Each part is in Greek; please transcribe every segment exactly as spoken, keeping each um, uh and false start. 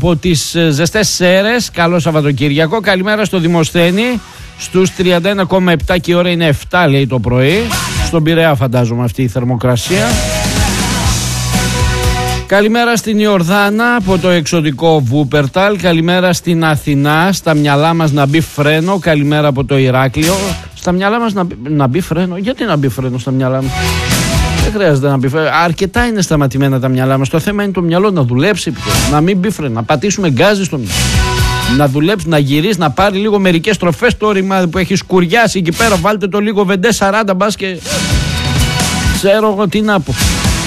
από τις ζεστές Σέρρες, καλό Σαββατοκύριακο. Καλημέρα στο Δημοσθένη, στους τριάντα ένα κόμμα επτά και η ώρα είναι επτά λέει το πρωί. Στον Πειραιά φαντάζομαι αυτή η θερμοκρασία. Καλημέρα στην Ιορδάνα από το εξωτικό Βούπερταλ. Καλημέρα στην Αθηνά, στα μυαλά μας να μπει φρένο. Καλημέρα από το Ηράκλειο. Στα μυαλά μας να, να μπει φρένο. Γιατί να μπει φρένο στα μυαλά μας? Δεν χρειάζεται να μπει φρένο. Αρκετά είναι σταματημένα τα μυαλά μας. Το θέμα είναι το μυαλό να δουλέψει πιο. Να μην μπει φρένο. Να πατήσουμε γκάζι στο μυαλό. Να δουλέψει, να γυρίσει, να πάρει λίγο μερικές στροφές το ρημάδι που έχει σκουριάσει εκεί πέρα. Βάλτε το λίγο βεντέ σαράντα μπας και ξέρω εγώ τι να πω.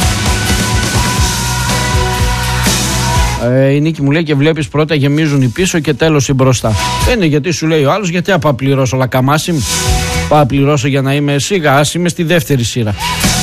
Ε, η Νίκη μου λέει και βλέπεις πρώτα γεμίζουν οι πίσω και τέλος οι μπροστά. Δεν είναι γιατί σου λέει ο άλλος, γιατί θα πληρώσω λακαμάσι μου. Πάω πληρώσω για να είμαι σίγα, ας είμαι στη δεύτερη σειρά.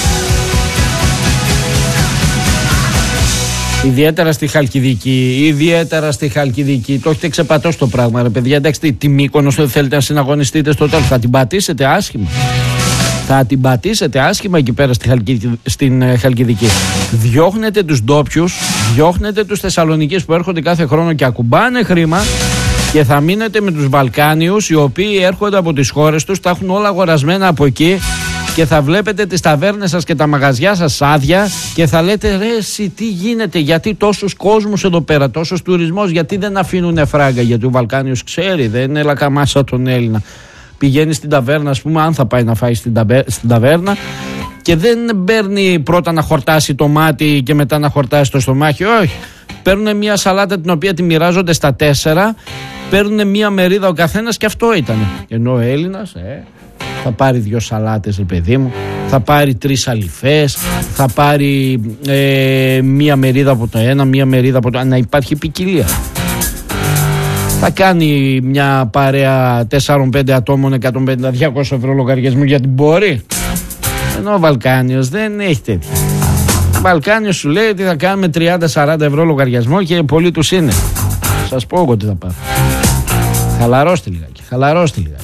Ιδιαίτερα στη Χαλκιδική, ιδιαίτερα στη Χαλκιδική. Το έχετε ξεπατώσει το πράγμα, ρε παιδιά. Εντάξει, τη Μύκονος δεν θέλετε να συναγωνιστείτε στο τέλος. Θα την πατήσετε άσχημα. Θα την πατήσετε άσχημα εκεί πέρα στη Χαλκιδική, στην uh, Χαλκιδική. Διώχνετε τους ντόπιους, διώχνετε τους Θεσσαλονικείς που έρχονται κάθε χρόνο και ακουμπάνε χρήμα και θα μείνετε με τους Βαλκάνιους οι οποίοι έρχονται από τις χώρες τους, τα έχουν όλα αγορασμένα από εκεί και θα βλέπετε τις ταβέρνες σας και τα μαγαζιά σας άδεια και θα λέτε ρε εσύ τι γίνεται, γιατί τόσους κόσμους εδώ πέρα, τόσος τουρισμός, γιατί δεν αφήνουν φράγκα? Γιατί ο Βαλκάνιος ξέρει, δεν είναι λακαμάσα τον Έλληνα. Πηγαίνει στην ταβέρνα, ας πούμε, αν θα πάει να φάει στην, ταβε... στην ταβέρνα και δεν παίρνει πρώτα να χορτάσει το μάτι και μετά να χορτάσει το στομάχι. Όχι. Παίρνουν μια σαλάτα την οποία τη μοιράζονται στα τέσσερα, παίρνουν μια μερίδα ο καθένας και αυτό ήταν. Ενώ ο Έλληνας ε, θα πάρει δύο σαλάτες, ρε παιδί μου, θα πάρει τρεις αληφές, θα πάρει ε, μια μερίδα από το ένα, μια μερίδα από το άλλο. Να υπάρχει ποικιλία. Θα κάνει μια παρέα τέσσερα πέντε ατόμων εκατόν πενήντα με διακόσια ευρώ λογαριασμό γιατί μπορεί. Ενώ ο Βαλκάνιος δεν έχει τέτοια. Ο Βαλκάνιος σου λέει ότι θα κάνουμε τριάντα με σαράντα ευρώ λογαριασμό και πολλοί τους είναι. Σας πω εγώ τι θα πάρω. Χαλαρώστε λιγάκι, χαλαρώστε λιγάκι.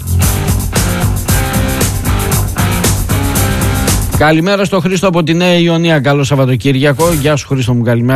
Καλημέρα στο Χρήστο από τη Νέα Ιωνία. Καλό Σαββατοκύριακο. Γεια σου Χρήστο μου, καλημέρα.